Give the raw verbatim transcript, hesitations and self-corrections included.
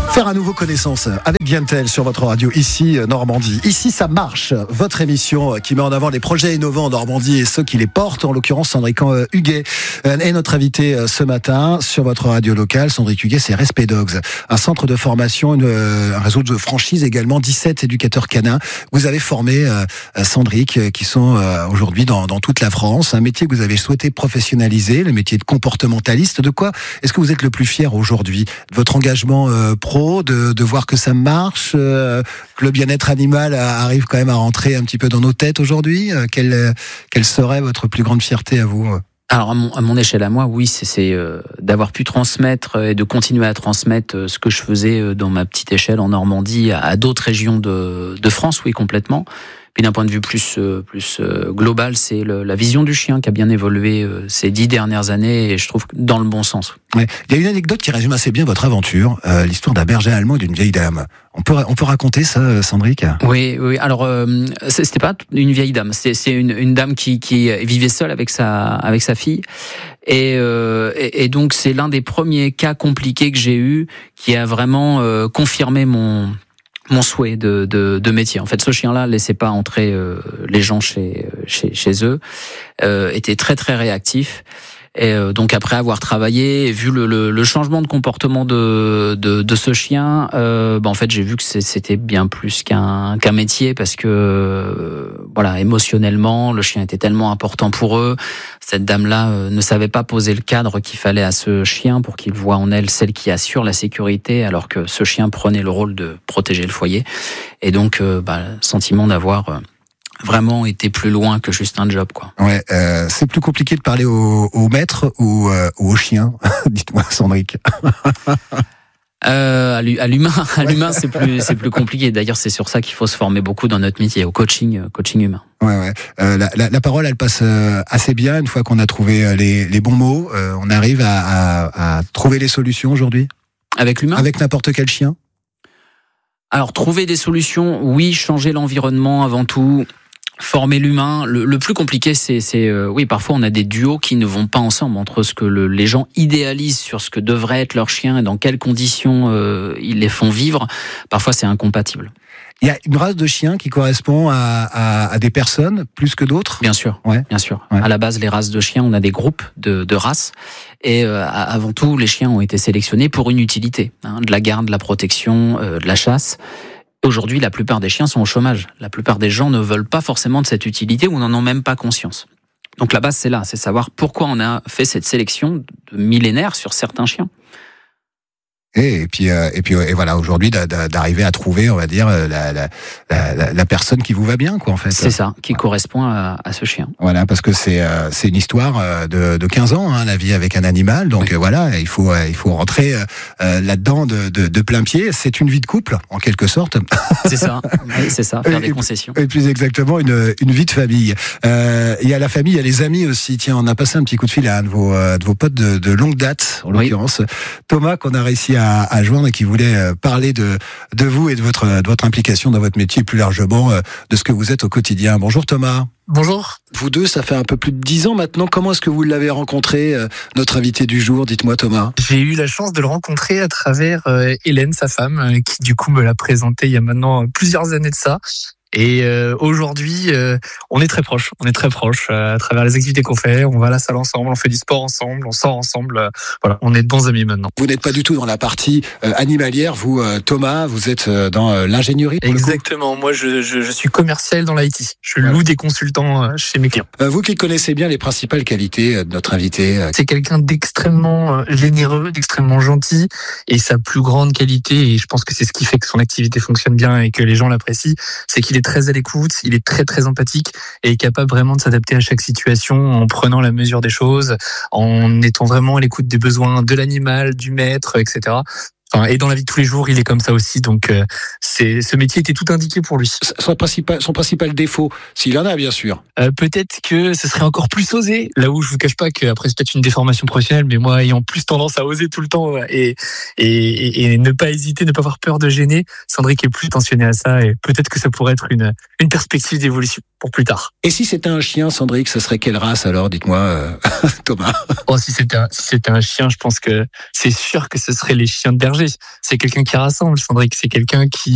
Faire à nouveau connaissance avec Bientel sur votre radio, ici Normandie. Ici ça marche, votre émission qui met en avant les projets innovants en Normandie et ceux qui les portent, en l'occurrence Cendrican Huguet est notre invité ce matin sur votre radio locale. Cendric Huguet, c'est Respect Dogs, un centre de formation, une, un réseau de franchise également, dix-sept éducateurs canins. Vous avez formé euh, Cendric, qui sont euh, aujourd'hui dans, dans toute la France, un métier que vous avez souhaité professionnaliser, le métier de comportementaliste. De quoi est-ce que vous êtes le plus fier aujourd'hui? De votre engagement euh, pro, De, de voir que ça marche, euh, que le bien-être animal arrive quand même à rentrer un petit peu dans nos têtes aujourd'hui. Euh, quelle, quelle serait votre plus grande fierté à vous? Alors à mon, à mon échelle à moi, oui, c'est, c'est euh, d'avoir pu transmettre et de continuer à transmettre euh, ce que je faisais euh, dans ma petite échelle en Normandie à, à d'autres régions de, de France, oui, complètement. Puis d'un point de vue plus euh, plus euh, global, c'est le, la vision du chien qui a bien évolué euh, ces dix dernières années, et je trouve dans le bon sens. Ouais. Il y a une anecdote qui résume assez bien votre aventure, euh, l'histoire d'un berger allemand et d'une vieille dame. On peut on peut raconter ça, Cendric? Oui, oui. Alors euh, c'était pas une vieille dame, c'est c'est une une dame qui qui vivait seule avec sa avec sa fille, et euh, et, et donc c'est l'un des premiers cas compliqués que j'ai eu qui a vraiment euh, confirmé mon mon souhait de, de, de métier. En fait, ce chien-là laissait pas entrer euh, les gens chez, chez, chez eux, euh, était très très réactif. Et euh, donc après avoir travaillé et vu le, le, le changement de comportement de, de, de ce chien, euh, bah en fait j'ai vu que c'était bien plus qu'un, qu'un métier, parce que euh, voilà, émotionnellement le chien était tellement important pour eux. Cette dame-là euh, ne savait pas poser le cadre qu'il fallait à ce chien pour qu'il voie en elle celle qui assure la sécurité, alors que ce chien prenait le rôle de protéger le foyer. Et donc euh, bah, le sentiment d'avoir euh, vraiment été plus loin que juste un job, quoi. Ouais, euh, c'est plus compliqué de parler au, au maître ou, euh, ou au chien. Dites-moi, Cendric. Euh, à l'humain, à l'humain, c'est plus, c'est plus compliqué. D'ailleurs, c'est sur ça qu'il faut se former beaucoup dans notre métier, au coaching, coaching humain. Ouais, ouais. Euh, la, la, la parole, elle passe euh, assez bien une fois qu'on a trouvé les, les bons mots. Euh, on arrive à, à, à trouver les solutions aujourd'hui. Avec l'humain? Avec n'importe quel chien. Alors, trouver des solutions, oui, changer l'environnement avant tout. Former l'humain, le, le plus compliqué, c'est, c'est euh, oui, parfois on a des duos qui ne vont pas ensemble, entre ce que le, les gens idéalisent sur ce que devrait être leur chien et dans quelles conditions euh, ils les font vivre. Parfois, c'est incompatible. Il y a une race de chiens qui correspond à, à, à des personnes plus que d'autres. Bien sûr, ouais. bien sûr. Ouais. À la base, les races de chiens, on a des groupes de, de races, et euh, avant tout, les chiens ont été sélectionnés pour une utilité, hein, de la garde, de la protection, euh, de la chasse. Aujourd'hui, la plupart des chiens sont au chômage. La plupart des gens ne veulent pas forcément de cette utilité ou n'en ont même pas conscience. Donc la base, c'est là, c'est savoir pourquoi on a fait cette sélection de millénaires sur certains chiens. Et, et puis, euh, et puis, et voilà, aujourd'hui, d'arriver à trouver, on va dire, la, la, la, la personne qui vous va bien, quoi, en fait. C'est ça, qui ouais. correspond à, à ce chien. Voilà, parce que c'est, euh, c'est une histoire de, de quinze ans, hein, la vie avec un animal. Donc oui. euh, voilà, il faut, euh, il faut rentrer euh, là-dedans de, de, de plein pied. C'est une vie de couple, en quelque sorte. C'est ça, oui, c'est ça, faire et, des concessions. Et plus exactement, une, une vie de famille. Euh, il y a la famille, il y a les amis aussi. Tiens, on a passé un petit coup de fil à un de vos, de vos potes de, de longue date, en l'occurrence, oui. Thomas, qu'on a réussi à À, à joindre et qui voulait parler de, de vous et de votre, de votre implication dans votre métier, plus largement de ce que vous êtes au quotidien. Bonjour Thomas. Bonjour. Vous deux, ça fait un peu plus de dix ans maintenant. Comment est-ce que vous l'avez rencontré, notre invité du jour? Dites-moi Thomas. J'ai eu la chance de le rencontrer à travers euh, Hélène, sa femme, euh, qui du coup me l'a présenté il y a maintenant plusieurs années de ça. Et euh, aujourd'hui, euh, on est très proches. On est très proches euh, à travers les activités qu'on fait. On va à la salle ensemble, on fait du sport ensemble, on sort ensemble. Euh, voilà, on est de bons amis maintenant. Vous n'êtes pas du tout dans la partie euh, animalière, vous, euh, Thomas. Vous êtes euh, dans euh, l'ingénierie. Exactement. Moi, je, je, je suis commercial dans l'I T. Je loue ouais. des consultants euh, chez mes clients. Euh, vous qui connaissez bien les principales qualités euh, de notre invité. Euh... C'est quelqu'un d'extrêmement euh, généreux, d'extrêmement gentil, et sa plus grande qualité, et je pense que c'est ce qui fait que son activité fonctionne bien et que les gens l'apprécient, c'est qu'il est très à l'écoute, il est très très empathique et est capable vraiment de s'adapter à chaque situation en prenant la mesure des choses, en étant vraiment à l'écoute des besoins de l'animal, du maître, et cetera. Enfin, et dans la vie de tous les jours, il est comme ça aussi, donc euh, c'est, ce métier était tout indiqué pour lui. Son principal, son principal défaut, s'il en a bien sûr. Euh, peut-être que ce serait encore plus osé. Là où je vous cache pas qu'après c'est peut-être une déformation professionnelle, mais moi ayant plus tendance à oser tout le temps et et, et, et ne pas hésiter, ne pas avoir peur de gêner, Cendric est plus attentionné à ça et peut-être que ça pourrait être une une perspective d'évolution pour plus tard. Et si c'était un chien, Cendric, ça serait quelle race alors, dites-moi, euh, Thomas? Oh, si c'était un, si c'était un chien, je pense que c'est sûr que ce serait les chiens de berger. C'est quelqu'un qui rassemble, Cendric. C'est quelqu'un qui